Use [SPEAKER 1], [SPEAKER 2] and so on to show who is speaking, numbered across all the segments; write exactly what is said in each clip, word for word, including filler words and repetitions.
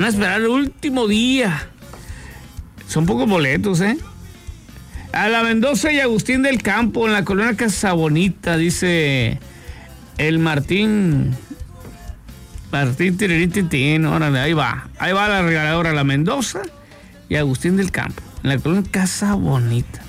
[SPEAKER 1] Van a esperar el último día. Son pocos boletos, ¿eh? A la Mendoza y Agustín del Campo, en la colonia Casabonita, dice el Martín. Martín Tiriritín, órale, ahí va. Ahí va la regaladora, la Mendoza y Agustín del Campo, en la colonia Casabonita.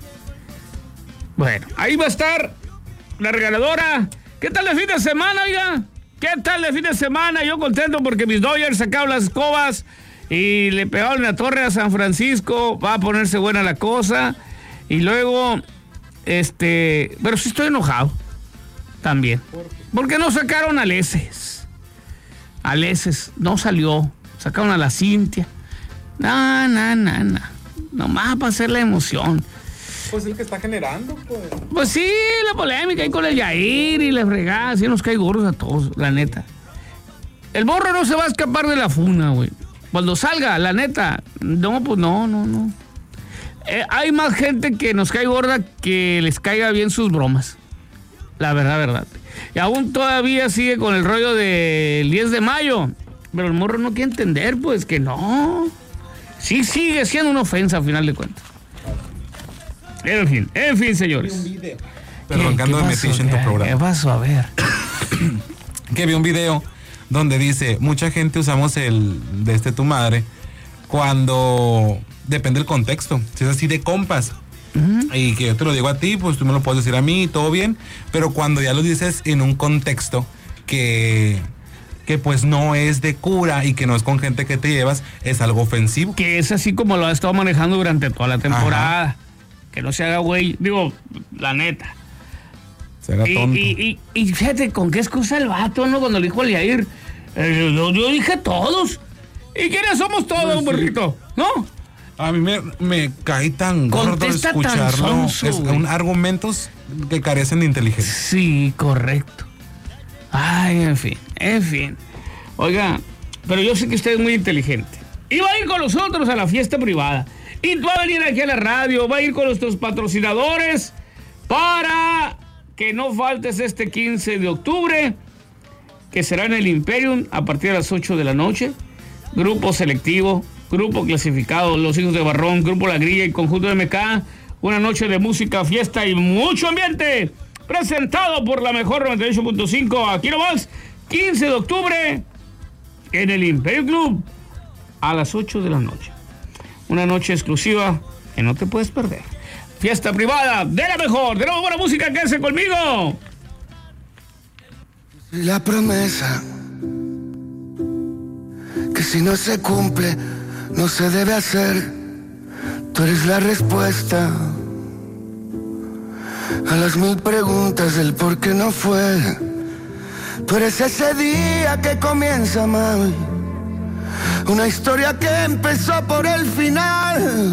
[SPEAKER 1] Bueno, ahí va a estar la regaladora. ¿Qué tal de fin de semana, oiga? ¿Qué tal de fin de semana? Yo contento porque mis Dodgers sacaron las escobas y le pegaron la torre a San Francisco. Va a ponerse buena la cosa. Y luego, este... Pero sí estoy enojado. También. Porque no sacaron a Leses. A Leses. No salió. Sacaron a la Cintia. No, no, no, no. Nomás para hacer la emoción.
[SPEAKER 2] Pues es el que está generando, pues.
[SPEAKER 1] Pues sí, la polémica ahí con el Yair y la fregada. Así nos cae gordos a todos, la neta. El morro no se va a escapar de la funa, güey. Cuando salga, la neta. No, pues no, no, no. Eh, hay más gente que nos cae gorda que les caiga bien sus bromas. La verdad, verdad. Y aún todavía sigue con el rollo del diez de mayo. Pero el morro no quiere entender, pues, que no. Sí sigue siendo una ofensa, al final de cuentas. En fin, en fin, señores.
[SPEAKER 2] Vi un video. Perdón, que ando de metiche en tu programa.
[SPEAKER 1] ¿Qué pasó? A ver.
[SPEAKER 2] Que vi un video donde dice, mucha gente usamos el de este tu madre cuando depende del contexto. Si es así de compas, uh-huh, y que yo te lo digo a ti, pues tú me lo puedes decir a mí, todo bien. Pero cuando ya lo dices en un contexto que... que pues no es de cura y que no es con gente que te llevas, es algo ofensivo.
[SPEAKER 1] Que es así como lo ha estado manejando durante toda la temporada. Ajá. Que no se haga güey, digo, la neta.
[SPEAKER 2] Se haga
[SPEAKER 1] y,
[SPEAKER 2] tonto.
[SPEAKER 1] Y, y, y fíjate con qué excusa el vato, ¿no? Cuando le dijo al Yair, eh, yo, yo dije todos. ¿Y quiénes somos todos, pues sí, burrito? ¿No?
[SPEAKER 2] A mí me, me cae tan gordo
[SPEAKER 1] Contesta
[SPEAKER 2] escucharlo.
[SPEAKER 1] Tan sonso,
[SPEAKER 2] es un argumentos que carecen de inteligencia.
[SPEAKER 1] Sí, correcto. Ay, en fin, en fin. Oiga, pero yo sé que usted es muy inteligente. Y va a ir con nosotros a la fiesta privada. Y va a venir aquí a la radio, va a ir con nuestros patrocinadores para que no faltes este quince de octubre, que será en el Imperium a partir de las ocho de la noche. Grupo selectivo, grupo clasificado, Los Hijos de Barrón, Grupo La Grilla y Conjunto M K. Una noche de música, fiesta y mucho ambiente. Presentado por la mejor noventa y ocho punto cinco. Aquí nomás, quince de octubre, en el Imperium Club, a las ocho de la noche. Una noche exclusiva que no te puedes perder. Fiesta privada de la mejor, de la buena música, quédese conmigo.
[SPEAKER 3] La promesa que si no se cumple, no se debe hacer. Tú eres la respuesta a las mil preguntas del por qué no fue. Tú eres ese día que comienza mal, una historia que empezó por el final.